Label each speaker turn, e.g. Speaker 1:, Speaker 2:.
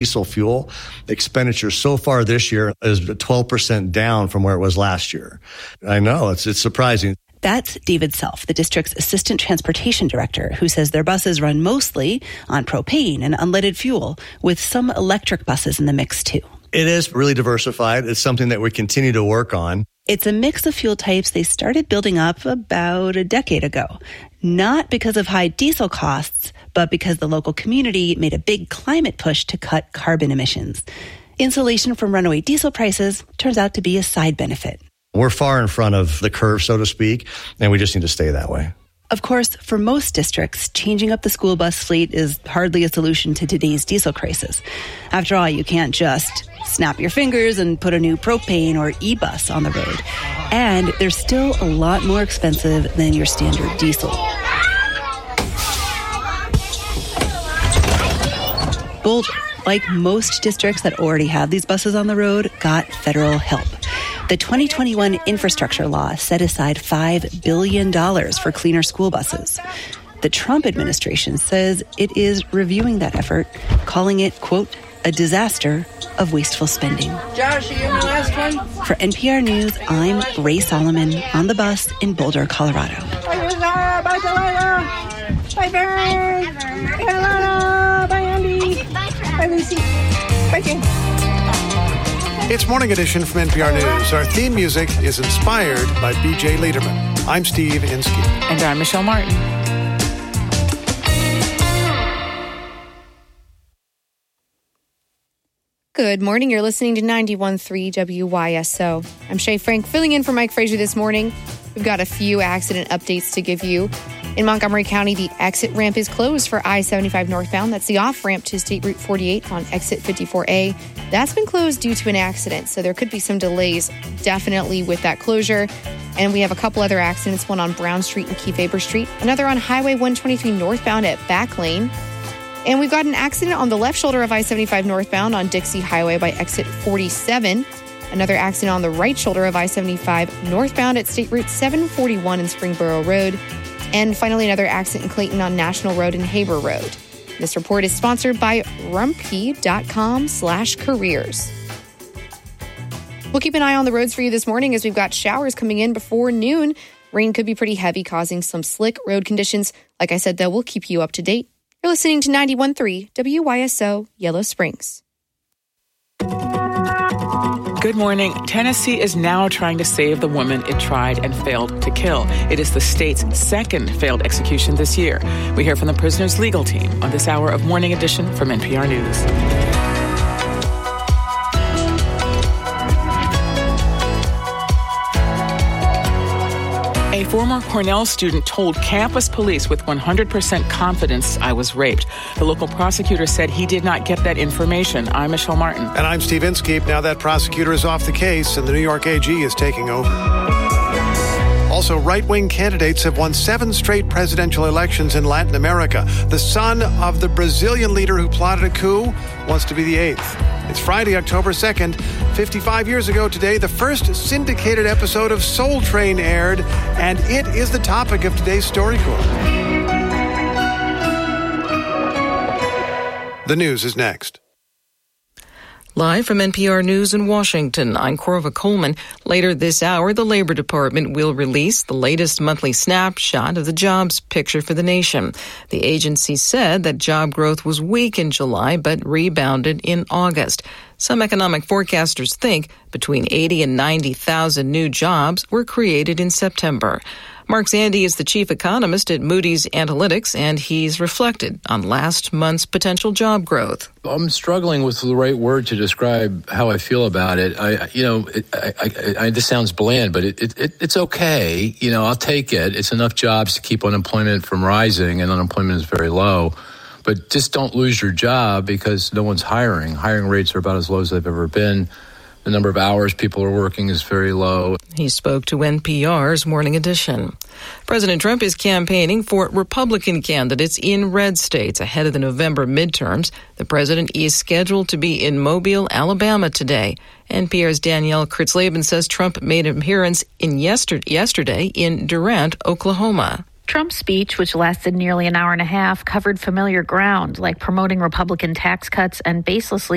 Speaker 1: diesel fuel expenditure so far this year is 12% down from where it was last year. I know, it's surprising.
Speaker 2: That's David Self, the district's assistant transportation director, who says their buses run mostly on propane and unleaded fuel, with some electric buses in the mix too.
Speaker 1: It is really diversified. It's something that we continue to work on.
Speaker 2: It's a mix of fuel types they started building up about a decade ago, not because of high diesel costs, but because the local community made a big climate push to cut carbon emissions. Insulation from runaway diesel prices turns out to be a side benefit.
Speaker 1: We're far in front of the curve, so to speak, and we just need to stay that way.
Speaker 2: Of course, for most districts, changing up the school bus fleet is hardly a solution to today's diesel crisis. After all, you can't just snap your fingers and put a new propane or e-bus on the road. And they're still a lot more expensive than your standard diesel. Boulder, like most districts that already have these buses on the road, got federal help. The 2021 infrastructure law set aside $5 billion for cleaner school buses. The Trump administration says it is reviewing that effort, calling it, quote, a disaster of wasteful spending.
Speaker 3: Josh, are you in the last one?
Speaker 2: For NPR News, I'm Ray Solomon on the bus in Boulder, Colorado.
Speaker 3: Bye, Delilah. Bye, Barry. Bye, Delilah. Bye, Andy. Bye, Lucy. Bye, Jane.
Speaker 4: It's Morning Edition from NPR News. Our theme music is inspired by B.J. Liederman. I'm Steve Inskeep.
Speaker 5: And I'm Michelle Martin.
Speaker 6: Good morning. You're listening to 91.3 WYSO. I'm Shay Frank, filling in for Mike Frazier this morning. We've got a few accident updates to give you. In Montgomery County, the exit ramp is closed for I-75 northbound. That's the off-ramp to State Route 48 on exit 54A. That's been closed due to an accident, so there could be some delays definitely with that closure. And we have a couple other accidents, one on Brown Street and Kefauver Street, another on Highway 123 northbound at Back Lane. And we've got an accident on the left shoulder of I-75 northbound on Dixie Highway by exit 47. Another accident on the right shoulder of I-75 northbound at State Route 741 in Springboro Road. And finally, another accident in Clayton on National Road and Haber Road. This report is sponsored by Rumpke.com/careers. We'll keep an eye on the roads for you this morning as we've got showers coming in before noon. Rain could be pretty heavy, causing some slick road conditions. Like I said, though, we'll keep you up to date. You're listening to 91.3 WYSO Yellow Springs.
Speaker 5: Good morning. Tennessee is now trying to save the woman it tried and failed to kill. It is the state's second failed execution this year. We hear from the prisoner's legal team on this hour of Morning Edition from NPR News. A former Cornell student told campus police with 100% confidence, "I was raped." The local prosecutor said he did not get that information. I'm Michelle Martin.
Speaker 4: And I'm Steve Inskeep. Now that prosecutor is off the case and the New York AG is taking over. Also, right-wing candidates have won 7 straight presidential elections in Latin America. The son of the Brazilian leader who plotted a coup wants to be the 8th. It's Friday, October 2nd. 55 years ago today, the first syndicated episode of Soul Train aired, and it is the topic of today's StoryCorps. The news is next.
Speaker 7: Live from NPR News in Washington, I'm Corva Coleman. Later this hour, the Labor Department will release the latest monthly snapshot of the jobs picture for the nation. The agency said that job growth was weak in July, but rebounded in August. Some economic forecasters think between 80 and 90,000 new jobs were created in September. Mark Zandi is the chief economist at Moody's Analytics, and he's reflected on last month's potential job growth.
Speaker 8: I'm struggling with the right word to describe how I feel about it. This sounds bland, but it's okay. I'll take it. It's enough jobs to keep unemployment from rising, and unemployment is very low. But just don't lose your job because no one's hiring. Hiring rates are about as low as they've ever been. The number of hours people are working is very low.
Speaker 7: He spoke to NPR's Morning Edition. President Trump is campaigning for Republican candidates in red states ahead of the November midterms. The president is scheduled to be in Mobile, Alabama today. NPR's Danielle Kurtzleben says Trump made an appearance yesterday in Durant, Oklahoma.
Speaker 9: Trump's speech, which lasted nearly an hour and a half, covered familiar ground like promoting Republican tax cuts and baselessly